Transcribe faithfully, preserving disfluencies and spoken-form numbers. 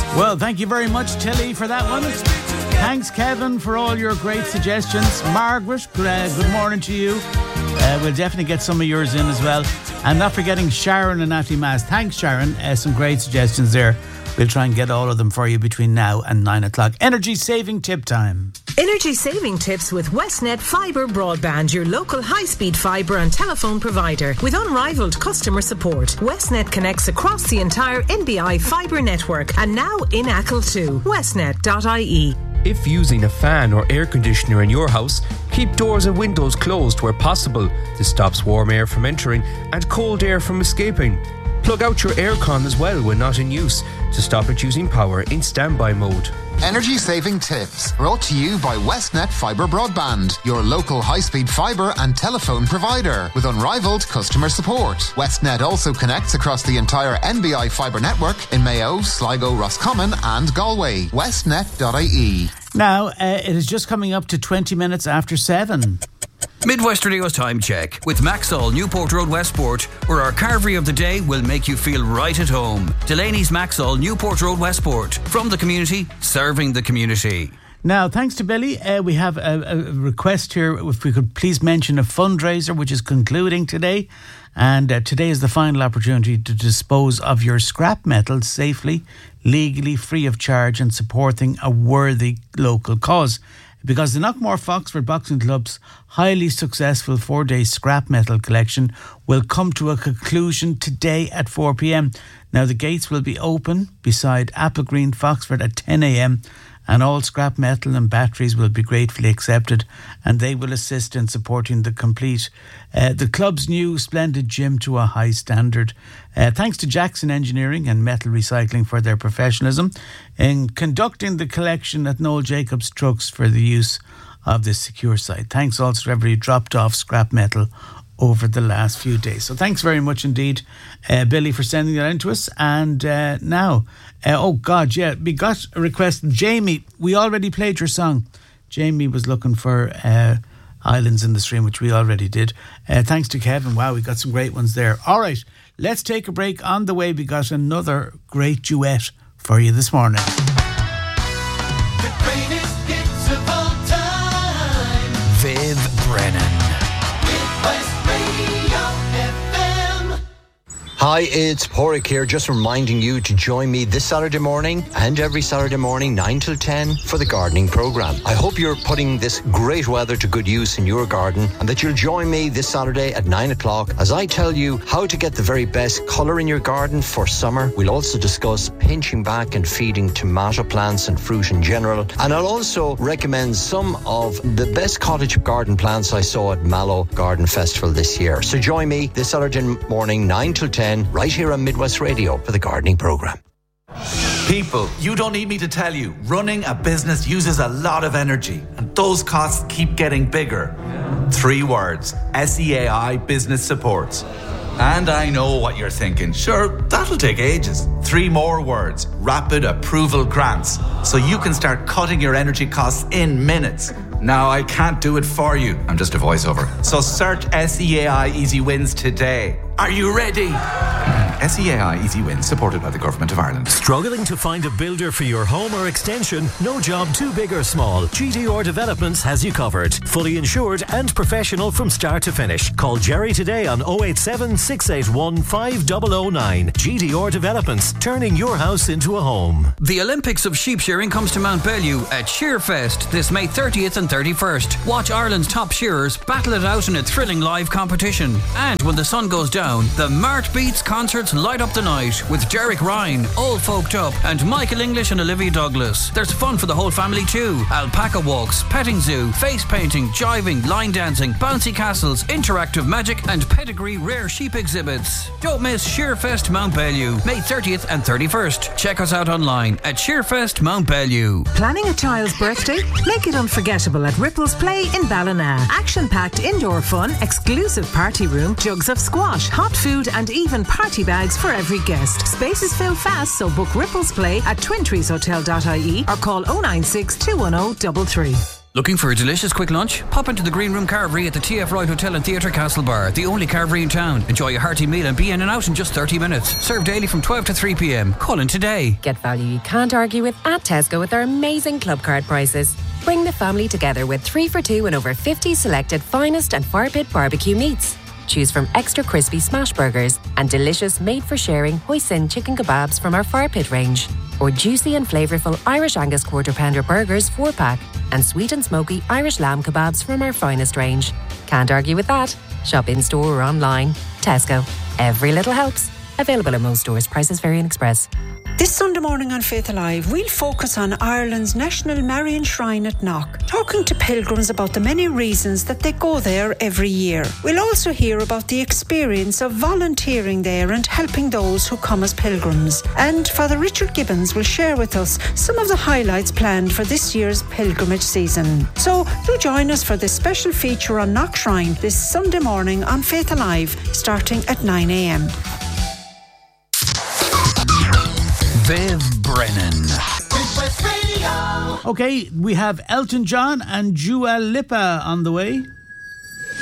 Well, thank you very much, Tilly, for that one. Thanks, Kevin, for all your great suggestions. Margaret, uh, good morning to you. Uh, we'll definitely get some of yours in as well. And not forgetting Sharon and Natalie Mass. Thanks, Sharon. Uh, some great suggestions there. We'll try and get all of them for you between now and nine o'clock. Energy saving tip time. Energy saving tips with Westnet Fibre Broadband, your local high-speed fibre and telephone provider. With unrivaled customer support, Westnet connects across the entire N B I fibre network and now in Achill too. westnet dot I E. If using a fan or air conditioner in your house, keep doors and windows closed where possible. This stops warm air from entering and cold air from escaping. Plug out your aircon as well when not in use to stop it using power in standby mode. Energy saving tips brought to you by Westnet Fibre Broadband, your local high-speed fibre and telephone provider with unrivaled customer support. Westnet also connects across the entire N B I fibre network in Mayo, Sligo, Roscommon and Galway. westnet dot I E. Now, uh, it is just coming up to twenty minutes after seven. Midwest Radio's time check with Maxall, Newport Road, Westport, where our carvery of the day will make you feel right at home. Delaney's Maxall, Newport Road, Westport. From the community, serving the community. Now, thanks to Billy, uh, we have a, a request here. If we could please mention a fundraiser which is concluding today. And uh, today is the final opportunity to dispose of your scrap metal safely, legally, free of charge, and supporting a worthy local cause. Because the Knockmore Foxford Boxing Club's highly successful four-day scrap metal collection will come to a conclusion today at four p.m. Now, the gates will be open beside Applegreen, Foxford at ten a.m. and all scrap metal and batteries will be gratefully accepted, and they will assist in supporting the complete uh, the club's new splendid gym to a high standard. Uh, thanks to Jackson Engineering and Metal Recycling for their professionalism in conducting the collection at Noel Jacobs Trucks for the use of this secure site. Thanks also to everybody who dropped off scrap metal over the last few days. So thanks very much indeed, uh, Billy, for sending that in to us. And uh, now, uh, oh God, yeah, we got a request. Jamie, we already played your song. Jamie was looking for uh, Islands in the Stream, which we already did. Uh, thanks to Kevin. Wow, we got some great ones there. All right, let's take a break. On the way, we got another great duet for you this morning. The greatest hits of all time. Viv Brennan. Hi, it's Porrick here, just reminding you to join me this Saturday morning and every Saturday morning, nine till ten, for the gardening programme. I hope you're putting this great weather to good use in your garden and that you'll join me this Saturday at nine o'clock as I tell you how to get the very best colour in your garden for summer. We'll also discuss pinching back and feeding tomato plants and fruit in general. And I'll also recommend some of the best cottage garden plants I saw at Mallow Garden Festival this year. So join me this Saturday morning, nine till ten, right here on Midwest Radio for the gardening programme. People, you don't need me to tell you, running a business uses a lot of energy and those costs keep getting bigger. Three words: S E A I Business Supports. And I know what you're thinking. Sure, that'll take ages. Three more words: Rapid Approval Grants. So you can start cutting your energy costs in minutes. Now, I can't do it for you. I'm just a voiceover. So search S E A I Easy Wins today. Are you ready? S E A I Easy Wins, supported by the Government of Ireland. Struggling to find a builder for your home or extension? No job too big or small. G D R Developments has you covered. Fully insured and professional from start to finish. Call Jerry today on oh eight seven, six eight one, five zero zero nine. G D R Developments, turning your house into a home. The Olympics of sheep shearing comes to Mount Bellew at Shearfest this May thirtieth and thirty-first. Watch Ireland's top shearers battle it out in a thrilling live competition. And when the sun goes down, the Mart Beats concerts light up the night with Derek Ryan, All Folked Up, and Michael English and Olivia Douglas. There's fun for the whole family too. Alpaca walks, petting zoo, face painting, jiving, line dancing, bouncy castles, interactive magic, and pedigree rare sheep exhibits. Don't miss Shearfest Mount Bellew, May thirtieth and thirty-first. Check us out online at Shearfest Mount Bellew. Planning a child's birthday? Make it unforgettable at Ripples Play in Ballina. Action-packed indoor fun, exclusive party room, jugs of squash, hot food and even party bags for every guest. Spaces fill fast, so book Ripples Play at twin trees hotel dot I E or call oh nine six, two one oh, three three. Looking for a delicious quick lunch? Pop into the Green Room Carvery at the T F Wright Hotel and Theatre Castle Bar, the only carvery in town. Enjoy a hearty meal and be in and out in just thirty minutes. Served daily from twelve to three p.m. Call in today. Get value you can't argue with at Tesco with our amazing club card prices. Bring the family together with three for two and over fifty selected finest and fire pit barbecue meats. Choose from extra crispy smash burgers and delicious made-for-sharing hoisin chicken kebabs from our fire pit range. Or juicy and flavourful Irish Angus quarter pounder burgers four pack and sweet and smoky Irish lamb kebabs from our finest range. Can't argue with that. Shop in store or online. Tesco. Every little helps. Available in most stores. Prices vary in Express. This Sunday morning on Faith Alive, we'll focus on Ireland's National Marian Shrine at Knock, talking to pilgrims about the many reasons that they go there every year. We'll also hear about the experience of volunteering there and helping those who come as pilgrims. And Father Richard Gibbons will share with us some of the highlights planned for this year's pilgrimage season. So do join us for this special feature on Knock Shrine this Sunday morning on Faith Alive, starting at nine a.m. Viv Brennan. Okay, we have Elton John and Dua Lipa on the way.